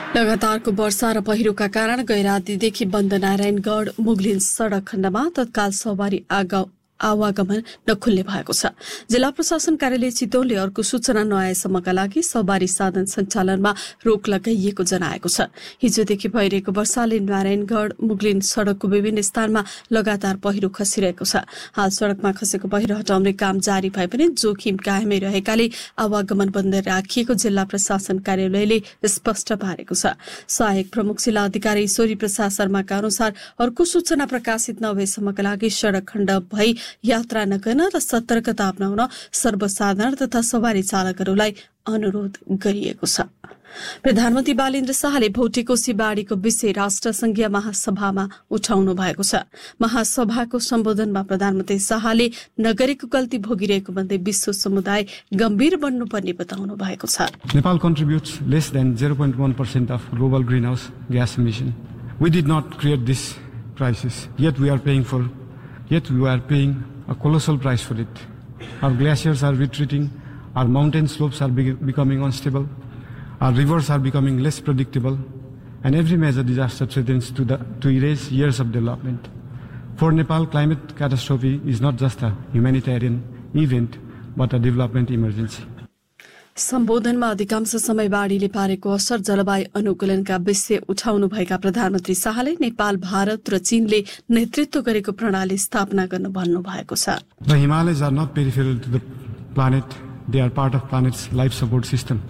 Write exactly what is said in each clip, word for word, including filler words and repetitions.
लगातारको वर्षा र पहिरोका कारण गैरातीदेखि बन्द नारायणगढ मुगलिन सड़क खण्डमा तत्काल सवारी आगा आवागमन नखुल्ने भएको छ। जिल्ला प्रशासन कार्यालय चितवनले अर्को सूचना नआएसम्मका लागि सवारी साधन सञ्चालनमा रोक लगाइएको जनाएको छ। हिजोदेखि भइरहेको वर्षाले नारायणगढ मुगलिन सड़कको विभिन्न स्थानमा लगातार पहिरो खसिरहेको छ। हाल सड़कमा खसेको पहिरो हटाउने काम जारी भए पनि जोखिम कायमै रहेकाले आवागमन बन्द राखिएको जिल्ला प्रशासन कार्यालयले स्पष्ट पारेको छ। सहायक प्रमुख जिल्ला अधिकारी ईश्वरी प्रसाद शर्माका अनुसार अर्को सूचना प्रकाशित नभएसम्मका लागि सड़क खण्ड भई यात्रा नगर्न र सतर्कता अपनाउन सर्वसाधारण तथा सवारी चालकहरूलाई अनुरोध गरिएको छ। प्रधानमन्त्री बालेन्द्र शाहले भौटेकोशी बाढ़ीको विषय राष्ट्रसंघीय महासभामा उठाउनु भएको छ। महासभाको सम्बोधनमा प्रधानमन्त्री शाहले नगरेको गल्ती भोगिरहेको भन्दै विश्व समुदाय गम्भीर बन्नुपर्ने बताउनु भएको छ। Nepal contributes less than zero point one percent of global greenhouse gas emission. We did not create this crisis, yet we are paying for Yet we are paying a colossal price for it. Our glaciers are retreating, our mountain slopes are be becoming unstable, our rivers are becoming less predictable, and every major disaster threatens to, the, to erase years of development. For Nepal, climate catastrophe is not just a humanitarian event, but a development emergency. सम्बोधनमा अधिकांश समय बाढ़ीले पारेको असर जलवायु अनुकूलनका विषय उठाउनु भएका प्रधानमन्त्री शाहले नेपाल, भारत र चीनले नेतृत्व गरेको प्रणाली स्थापना गर्न भन्नु भएको छ। The Himalayas are not peripheral to the planet, they are part of planet's life support system.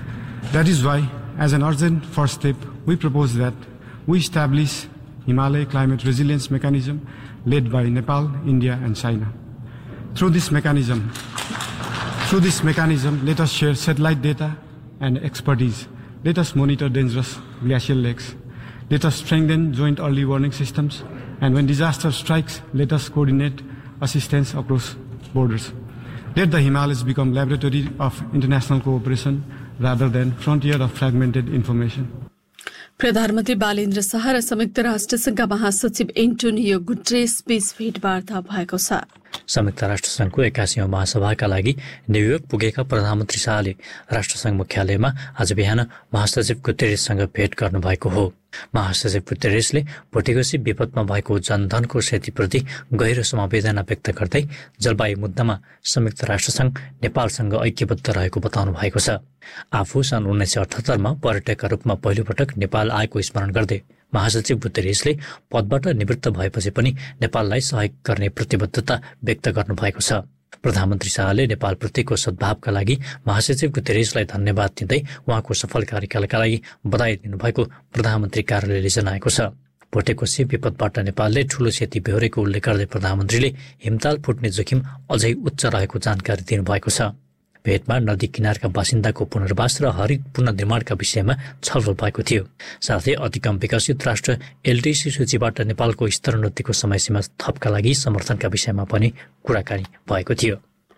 That is why, as an urgent first step, we propose that we establish Himalaya Climate Resilience Mechanism led by Nepal, India and China. Through this mechanism, Through this mechanism, let us share satellite data and expertise. Let us monitor dangerous glacial lakes. Let us strengthen joint early warning systems. And when disaster strikes, let us coordinate assistance across borders. Let the Himalayas become laboratory of international cooperation rather than frontier of fragmented information. प्रधानमन्त्री बालेन्द्र शाह र संयुक्त राष्ट्रसंघका महासचिव Antonio Guterres बीच भेटवार्ता भएको छ। संयुक्त राष्ट्रसंघको एकासीौं महासभाका लागि New York पुगेका प्रधानमन्त्री शाहले राष्ट्रसंघ मुख्यालयमा आज बिहान महासचिव गुटेरेससँग भेट गर्नुभएको हो। महासचिव गुटेरेसले भोटेकोशी विपदमा भएको जनधनको क्षतिप्रति गहिरो संवेदना व्यक्त गर्दै जलवायु मुद्दामा संयुक्त राष्ट्रसंघ नेपालसँग ऐक्यबद्ध रहेको बताउनु भएको छ। आफू सन् उन्नाइस सय अठहत्तरमा पर्यटकका रूपमा पहिलोपटक नेपाल आएको स्मरण गर्दै महासचिव गुटेरेसले पदबाट निवृत्त भएपछि पनि नेपाललाई सहयोग गर्ने प्रतिबद्धता व्यक्त गर्नुभएको छ। प्रधानमन्त्री शाहले नेपालप्रतिको सद्भावका लागि महासचिव गुटेरेसलाई धन्यवाद दिँदै उहाँको सफल कार्यकालका लागि बधाई दिनुभएको प्रधानमन्त्री कार्यालयले जनाएको छ। भोटेकोशी विपदबाट नेपालले ठूलो क्षति बेहोरेको उल्लेख गर्दै प्रधानमन्त्रीले हिमताल फुट्ने जोखिम अझै उच्च रहेको जानकारी दिनुभएको छ। भेटमा नदी किनारका बासिन्दाको पुनर्वास र हरित पुनर्निर्माणका विषयमा छलफल भएको थियो। साथै अति कम विकसित राष्ट्र एलडीसी सूचीबाट नेपालको स्तरोन्नतिको समयसीमा थपका लागि समर्थनका विषयमा पनि कुराकानी भएको थियो।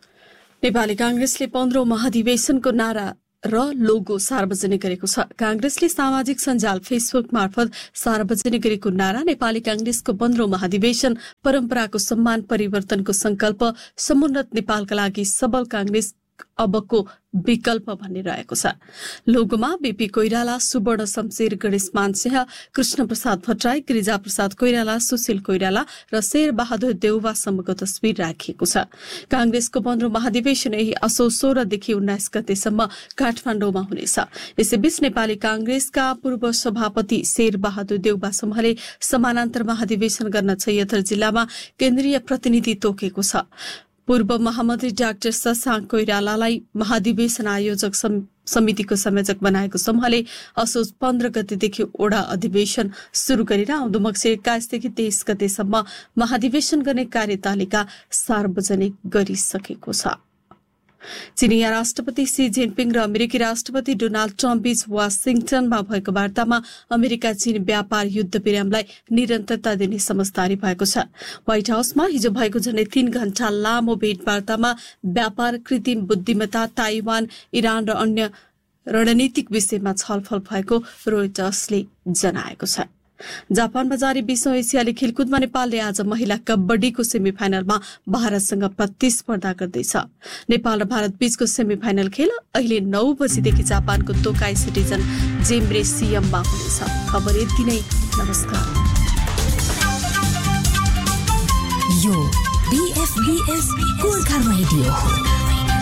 नेपाली कांग्रेसले पन्ध्रौं महाधिवेशनको नारा र लोगो सार्वजनिक गरेको छ। कांग्रेसले सामाजिक सञ्जाल फेसबुक मार्फत सार्वजनिक गरेको नारा नेपाली कांग्रेसको पन्ध्रौं महाधिवेशन परम्पराको सम्मान परिवर्तनको संकल्प समुन्नत नेपालका लागि सबल कांग्रेस अबको विकल्प भन्ने रहेको छ। लोगोमा बीपी कोइराला, सुवर्ण शमशेर, गणेश मानसिंह, कृष्ण प्रसाद भट्टराई, गिरिजा प्रसाद कोइराला, सुशील कोइराला र शेर बहादुर देउवासम्मको तस्बिर राखिएको छ। कांग्रेसको पन्ध्रौं महाधिवेशन यही असोज सोह्रदेखि उन्नाइस गतेसम्म काठमाडौँमा हुनेछ। यसैबीच नेपाली कांग्रेसका पूर्व सभापति शेर बहादुर देउवा समूहले समानान्तर महाधिवेशन गर्न छैहत्तर जिल्लामा केन्द्रीय प्रतिनिधि तोकेको छ। पूर्व महामन्त्री डाक्टर शशाङ्क कोइरालालाई महाधिवेशन आयोजक समितिको संयोजक बनाएको समूहले असोज पन्ध्र गतेदेखि ओडा अधिवेशन शुरू गरेर आउँदो मक्सिर एक्काइसदेखि तेइस गतेसम्म महाधिवेशन गर्ने कार्यतालिका सार्वजनिक गरिसकेको छ। चीनिया राष्ट्रपति सी जिनपिङ र अमेरिकी राष्ट्रपति डोनाल्ड ट्रम्प बीच वाशिंगटनमा भएको वार्तामा अमेरिका चीन व्यापार युद्ध विरामलाई निरन्तरता दिने समझदारी भएको छ। व्हाइट हाउसमा हिजो भएको झण्डै तीन घण्टा लामो भेटवार्तामा व्यापार, कृत्रिम बुद्धिमत्ता, ताइवान, इरान र अन्य रणनीतिक विषयमा छलफल भएको रोइटर्सले जनाएको छ। जापानमा जारी बीसौं एसियाली खेलकुदमा नेपालले आज महिला कबड्डीको सेमी फाइनलमा भारतसँग प्रतिस्पर्धा गर्दैछ। नेपाल र भारत बीचको सेमी फाइनल खेल अहिले नौ बजीदेखि जापानको तोकाई सिटिजन जिम्नेसियममा हुनेछ। खबर यति नै। नमस्कार। यो बीएफबीएस गोर्खा रेडियो हो।